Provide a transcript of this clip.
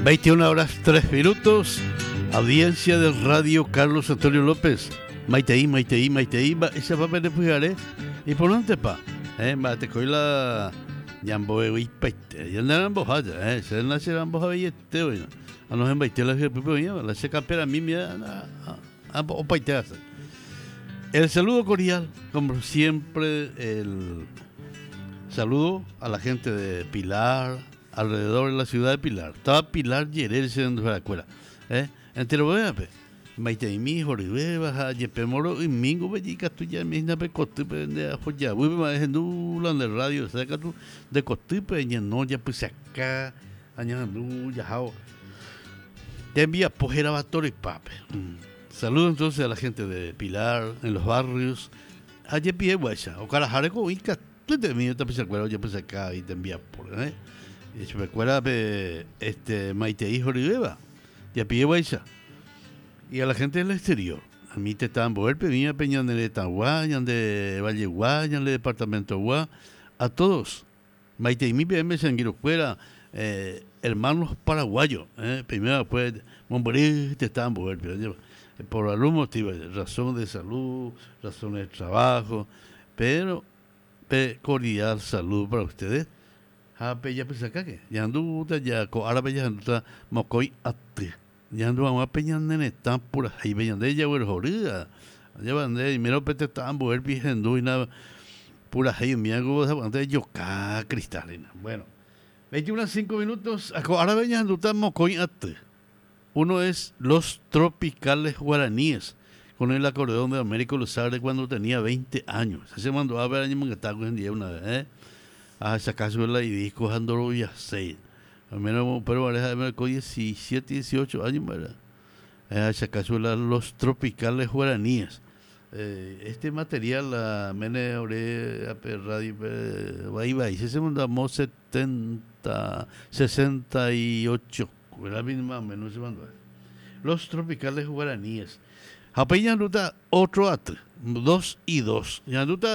21 horas 3 minutos. Audiencia del radio Carlos Antonio López. Maiteí, esa papel de Pujaré. Y por dónde pa. Mate coila. Yamboe Wipaite. Yandaran Bojaya. Se nacerán Bojavillete. A nos embaite la gente. La seca pera mimia. A Opaiteas. El saludo cordial, como siempre, el saludo a la gente de Pilar, alrededor de la ciudad de Pilar. Estaba Pilar Yererse en la escuela. Entre los Maiteimi, Joribé, Baja, Yepemoro, y Mingo, Bellica, tú ya me inape costupe de apoyar. Voy a decir, no, de radio, saca tú de costupe, y no, ya pues acá, añadiendo, ya, te envía pojera batori, pape. Saludos entonces a la gente de Pilar, en los barrios. Allí pide guacha, o carajareco, y tú te mío, te puse acuerdo, yo puse acá y te envía por, Y se me acuerda, Maiteí, Joribé, ya pide guacha. Y a la gente del exterior, a mí te estaban volviendo, venía Peñan de Tahuayan, de Valle Guayan, de Departamento Guá, a todos. Maite y mi PM Sanguirocuera, hermanos paraguayos, primero después, Momborí, te estaban volviendo. Por algún motivo, razón de salud, razón de trabajo, pero cordial salud para ustedes. Ya pues acá que, ya anduta, ya, ahora ya anduta, mocoy ate. Ya ando a peñar nene tan pura y veían de ella güey jorida ya van de y mira pete tan buer viendo y nada pura y mi hago de yo cristalina. Bueno, 21:05 minutos. Ahora veían andutamos con ate. Uno es Los Tropicales Guaraníes con el acordeón de Américo Luzarde cuando tenía 20 años. Se mandó a ver año que estaba en día una vez, a sacarse la y discos andoro y así. Al menos, pero pareja de 17, 18 años, ¿verdad? Esa cazuela, Los Tropicales Guaraníes. Este material, la Mene Ore, Radio, va, y se mandamos 68, la misma menos se mandó. Los Tropicales Guaraníes. Apeña ruta otro atre, 2 y 2. Ya ruta